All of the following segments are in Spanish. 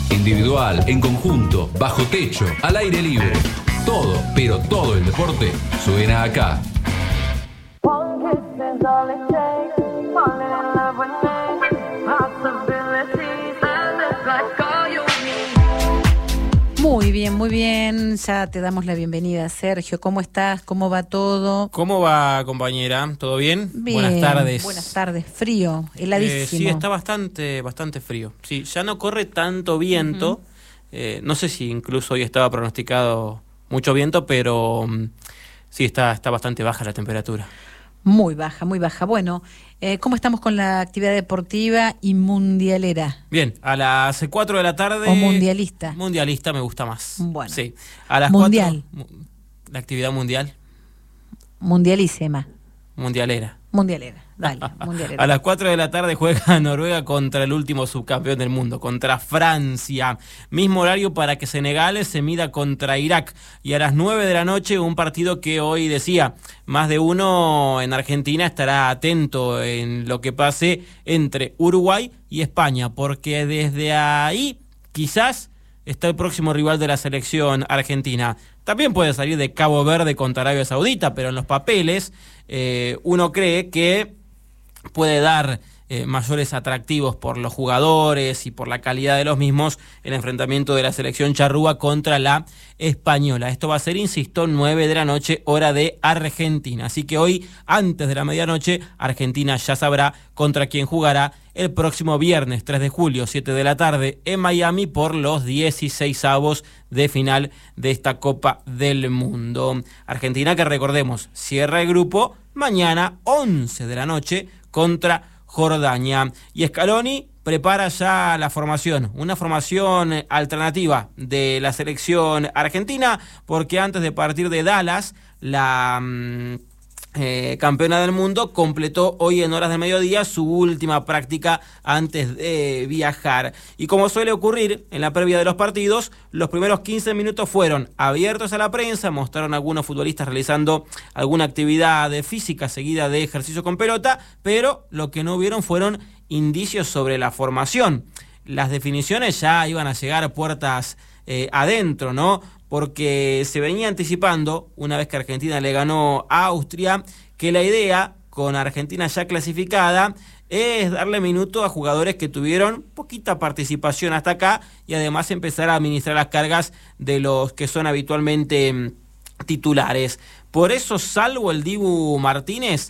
Individual, en conjunto, bajo techo, al aire libre. Todo, pero todo el deporte suena acá. Muy bien, muy bien. Ya te damos la bienvenida, Sergio. ¿Cómo estás? ¿Cómo va todo? ¿Cómo va, compañera? ¿Todo bien? Bien. Buenas tardes. Buenas tardes. Frío, heladísimo. Sí, está bastante frío. Sí, ya no corre tanto viento. No sé si incluso hoy estaba pronosticado mucho viento, pero sí, está bastante baja la temperatura. Muy baja, muy baja. Bueno, ¿cómo estamos con la actividad deportiva y mundialera? Bien, a las 4 de la tarde... ¿O mundialista? Mundialista me gusta más. Bueno. Sí. A las mundial. 4, la actividad mundial. Mundialísima. Mundialera. Mundialera, dale, mundialera. A las 4 de la tarde juega Noruega contra el último subcampeón del mundo, contra Francia. Mismo horario para que Senegal se mida contra Irak. Y a las 9 de la noche un partido que hoy decía, más de uno en Argentina estará atento en lo que pase entre Uruguay y España, porque desde ahí quizás está el próximo rival de la selección argentina. También puede salir de Cabo Verde contra Arabia Saudita, pero en los papeles uno cree que puede dar mayores atractivos por los jugadores y por la calidad de los mismos el enfrentamiento de la selección charrúa contra la española. Esto va a ser, insisto, 9 de la noche, hora de Argentina. Así que hoy, antes de la medianoche, Argentina ya sabrá contra quién jugará el próximo viernes 3 de julio, 7 de la tarde, en Miami por los 16avos de final de esta Copa del Mundo. Argentina, que recordemos, cierra el grupo mañana, 11 de la noche, contra Jordania. Y Scaloni prepara ya la formación, una formación alternativa de la selección argentina, porque antes de partir de Dallas, la campeona del mundo completó hoy en horas de mediodía su última práctica antes de viajar. Y como suele ocurrir en la previa de los partidos, los primeros 15 minutos fueron abiertos a la prensa, mostraron algunos futbolistas realizando alguna actividad física seguida de ejercicio con pelota, pero lo que no vieron fueron indicios sobre la formación. Las definiciones ya iban a llegar a puertas adentro, ¿no? Porque se venía anticipando, una vez que Argentina le ganó a Austria, que la idea, con Argentina ya clasificada, es darle minuto a jugadores que tuvieron poquita participación hasta acá y además empezar a administrar las cargas de los que son habitualmente titulares. Por eso, salvo el Dibu Martínez,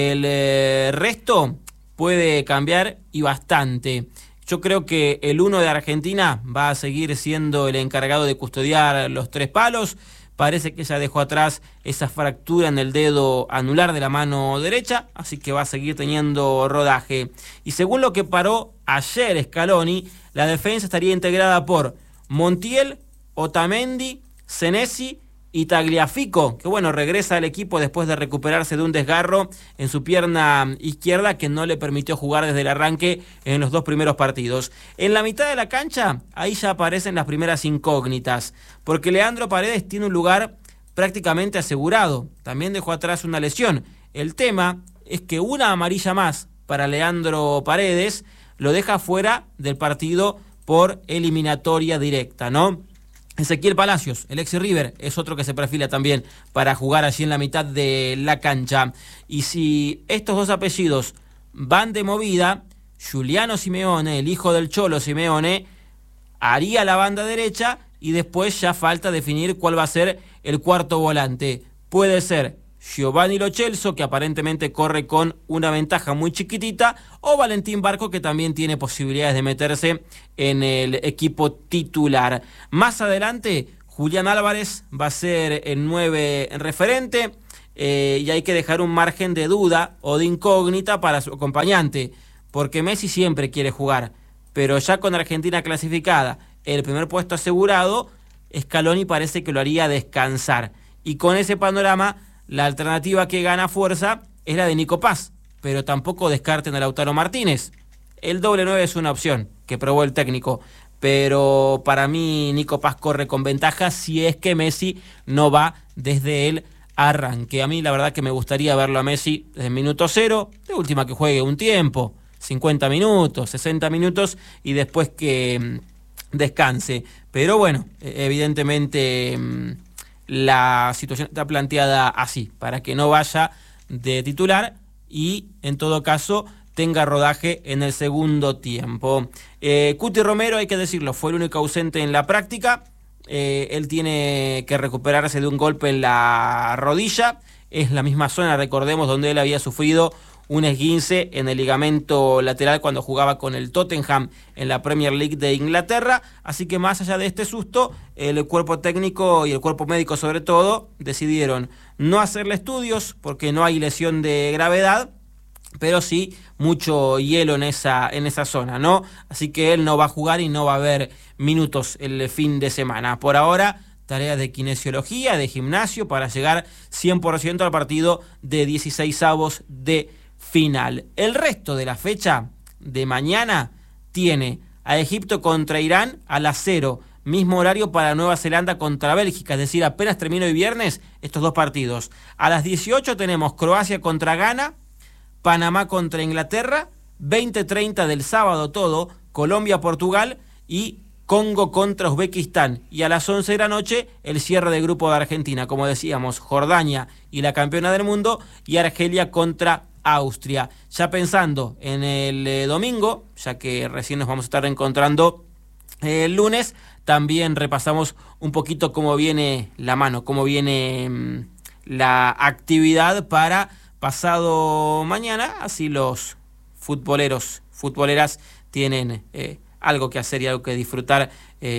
el resto puede cambiar y bastante. Yo creo que el 1 de Argentina va a seguir siendo el encargado de custodiar los 3 palos. Parece que ya dejó atrás esa fractura en el dedo anular de la mano derecha, así que va a seguir teniendo rodaje. Y según lo que paró ayer Scaloni, la defensa estaría integrada por Montiel, Otamendi, Senesi y Tagliafico, que bueno, regresa al equipo después de recuperarse de un desgarro en su pierna izquierda que no le permitió jugar desde el arranque en los 2 primeros partidos. En la mitad de la cancha, ahí ya aparecen las primeras incógnitas, porque Leandro Paredes tiene un lugar prácticamente asegurado, también dejó atrás una lesión. El tema es que una amarilla más para Leandro Paredes lo deja fuera del partido por eliminatoria directa, ¿no? Ezequiel Palacios, el ex River, es otro que se perfila también para jugar allí en la mitad de la cancha. Y si estos 2 apellidos van de movida, Giuliano Simeone, el hijo del Cholo Simeone, haría la banda derecha y después ya falta definir cuál va a ser el cuarto volante. Puede ser Giovanni Lo Celso, que aparentemente corre con una ventaja muy chiquitita, o Valentín Barco, que también tiene posibilidades de meterse en el equipo titular. Más adelante, Julián Álvarez va a ser el 9 referente, y hay que dejar un margen de duda o de incógnita para su acompañante, porque Messi siempre quiere jugar, pero ya con Argentina clasificada, el primer puesto asegurado, Scaloni parece que lo haría descansar. Y con ese panorama, la alternativa que gana fuerza es la de Nico Paz, pero tampoco descarten a Lautaro Martínez. El doble 9 es una opción que probó el técnico, pero para mí Nico Paz corre con ventaja si es que Messi no va desde el arranque. A mí la verdad que me gustaría verlo a Messi desde el minuto 0, de última que juegue un tiempo, 50 minutos, 60 minutos, y después que descanse. Pero bueno, evidentemente la situación está planteada así, para que no vaya de titular y en todo caso tenga rodaje en el segundo tiempo. Cuti Romero, hay que decirlo, fue el único ausente en la práctica. Él tiene que recuperarse de un golpe en la rodilla. Es la misma zona, recordemos, donde él había sufrido un esguince en el ligamento lateral cuando jugaba con el Tottenham en la Premier League de Inglaterra. Así que más allá de este susto, el cuerpo técnico y el cuerpo médico sobre todo decidieron no hacerle estudios porque no hay lesión de gravedad, pero sí mucho hielo en esa zona, ¿no? Así que él no va a jugar y no va a haber minutos el fin de semana. Por ahora, tareas de kinesiología, de gimnasio, para llegar 100% al partido de 16avos de final. El resto de la fecha de mañana tiene a Egipto contra Irán a las 0, mismo horario para Nueva Zelanda contra Bélgica, es decir, apenas termina hoy viernes estos dos partidos. A las 18 tenemos Croacia contra Ghana, Panamá contra Inglaterra, 20:30 del sábado todo, Colombia-Portugal y Congo contra Uzbekistán. Y a las 11 de la noche, el cierre de grupo de Argentina, como decíamos, Jordania y la campeona del mundo, y Argelia contra Austria. Ya pensando en el domingo, ya que recién nos vamos a estar encontrando el lunes, también repasamos un poquito cómo viene la mano, cómo viene la actividad para pasado mañana, así los futboleras tienen algo que hacer y algo que disfrutar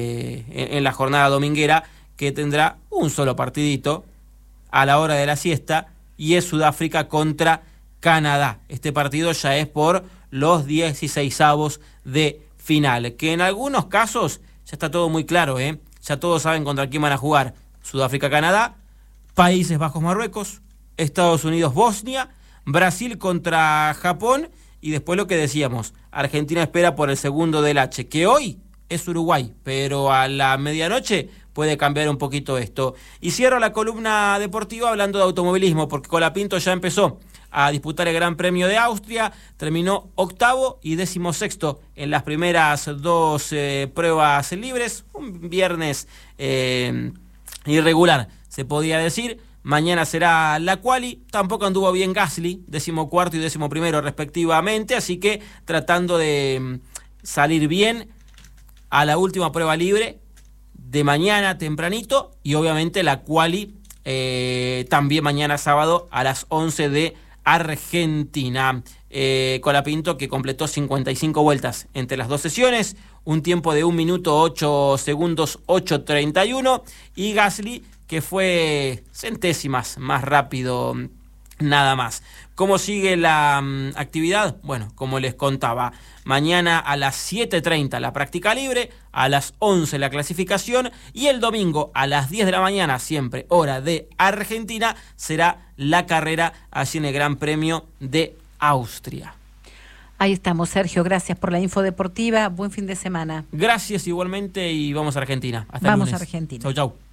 en la jornada dominguera, que tendrá un solo partidito a la hora de la siesta, y es Sudáfrica contra Canadá. Este partido ya es por los 16avos de final, que en algunos casos ya está todo muy claro, ya todos saben contra quién van a jugar. Sudáfrica-Canadá, Países Bajos-Marruecos, Estados Unidos-Bosnia, Brasil contra Japón, y después lo que decíamos, Argentina espera por el segundo del H, que hoy es Uruguay, pero a la medianoche puede cambiar un poquito esto. Y cierro la columna deportiva hablando de automovilismo, porque Colapinto ya empezó a disputar el Gran Premio de Austria, terminó 8º y 16º en las primeras dos pruebas libres, un viernes irregular, se podía decir. Mañana será la quali, tampoco anduvo bien Gasly, 14º y 11º respectivamente, así que tratando de salir bien a la última prueba libre de mañana tempranito, y obviamente la quali también mañana sábado a las 11 de Argentina. Colapinto, que completó 55 vueltas entre las dos sesiones, un tiempo de 1 minuto 8 segundos 8:31, y Gasly, que fue centésimas más rápido nada más. ¿Cómo sigue la actividad? Bueno, como les contaba, mañana a las 7:30 la práctica libre, a las 11 la clasificación, y el domingo a las 10 de la mañana, siempre hora de Argentina, será la carrera allí en el Gran Premio de Austria. Ahí estamos, Sergio, gracias por la info deportiva, buen fin de semana. Gracias igualmente, y vamos a Argentina. Hasta el lunes. Vamos a Argentina. Chau, chau.